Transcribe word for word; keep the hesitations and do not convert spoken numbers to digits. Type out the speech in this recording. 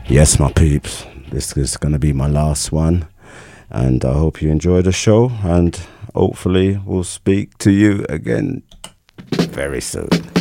Yes, my peeps, this is going to be my last one, and I hope you enjoy the show, and hopefully we'll speak to you again very soon.